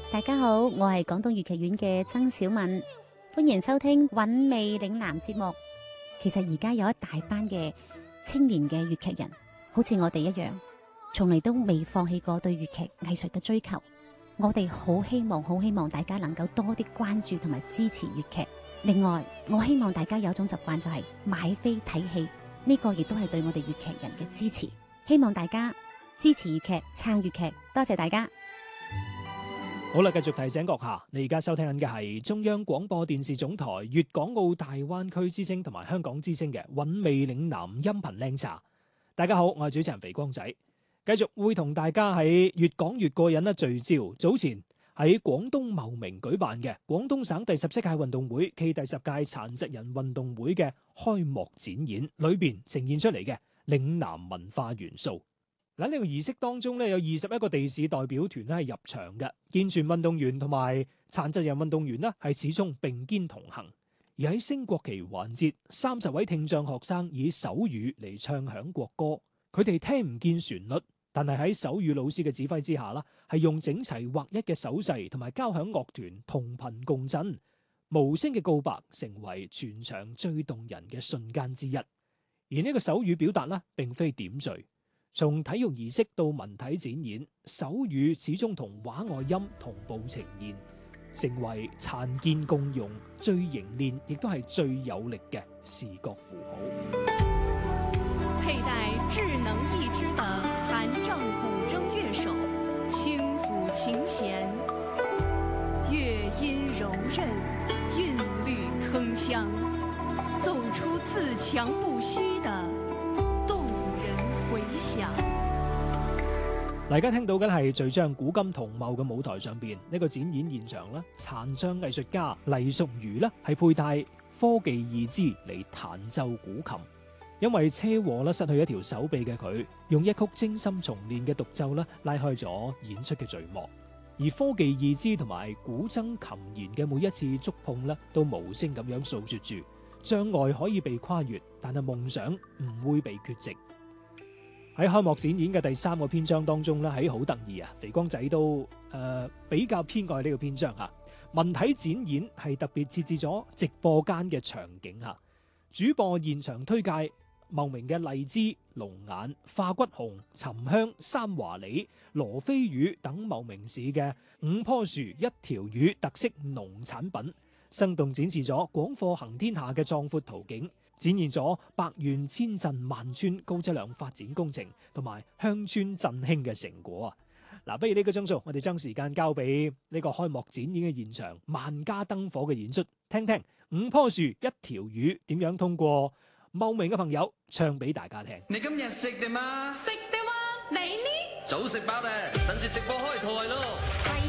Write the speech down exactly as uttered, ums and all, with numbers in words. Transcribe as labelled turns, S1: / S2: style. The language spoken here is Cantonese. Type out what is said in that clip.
S1: 大家好，我係廣東粵劇院嘅曾小敏，歡迎收聽韻味嶺南節目。其實而家有一大班嘅青年嘅粵劇人，好似我哋一樣，從嚟都未放棄過對粵劇藝術嘅追求。我哋好希望，好希望大家能夠多啲關注同埋支持粵劇。另外，我希望大家有一種習慣，就係買飛睇戲，呢個亦都係對我哋粵劇人嘅支持。希望大家支持粵劇，撐粵劇，多謝大家。
S2: 好啦，繼續提醒閣下，你而家收聽緊嘅係中央廣播電視總台粵港澳大灣區之聲同埋香港之聲嘅韻味嶺南音頻靚茶。大家好，我係主持人肥光仔，繼續會同大家喺越講越過癮啦聚焦。早前喺廣東茂名舉辦嘅廣東省第十七屆運動會暨第十屆殘疾人運動會嘅開幕展演裏邊呈現出嚟嘅嶺南文化元素。喺呢個儀式當中咧，有二十一個地市代表團咧係入場嘅，健全運動員同埋殘疾人運動員咧係始終並肩同行。而喺升國旗環節，三十位聽障學生以手語嚟唱響國歌，佢哋聽唔見旋律，但係喺手語老師嘅指揮之下啦，係用整齊劃一嘅手勢同埋交響樂團同頻共振，無聲嘅告白成為全場最動人嘅瞬間之一。而呢個手語表達咧，並非點綴。從體育儀式到文體展演，手語始終同畫外音同步呈現，成為殘健共融最凝練亦都係最有力嘅視覺符號。
S3: 佩戴智能義肢的殘障古箏樂手，輕撫琴弦，樂音柔韌，韻律鏗鏘，奏出自強不息的
S2: 大家聽到嘅係聚將古今同茂嘅舞台上邊呢個展演現場啦，殘障藝術家黎淑如呢係佩戴科技義肢嚟彈奏古琴，因為車禍啦失去一條手臂嘅佢，用一曲精心重練嘅獨奏啦拉開咗演出嘅序幕。而科技義肢同埋古箏琴弦嘅每一次觸碰咧，都無聲咁樣訴說住障礙可以被跨越，但係夢想唔會被缺席。喺開幕展演嘅第三個篇章當中咧，喺好得意啊！肥光仔都誒、呃、比較偏愛呢個篇章吓。文體展演係特別設置咗直播間嘅場景吓，主播現場推介茂名嘅荔枝、龍眼、化骨紅、沉香、三華李、羅非魚等茂名市嘅五棵樹一條魚特色農產品，生動展示咗廣貨行天下嘅壯闊圖景。展現咗百縣千鎮萬村高質量發展工程同埋鄉村振興嘅成果啊！嗱，不如呢個鐘數，我哋將時間交俾呢個開幕展演嘅現場，萬家燈火嘅演出，聽聽五棵樹一條魚點樣通過茂名嘅朋友唱俾大家聽。
S4: 你今日食啲嗎？
S3: 食啲嗎？你呢？
S4: 早食飽咧，等住直播開台咯！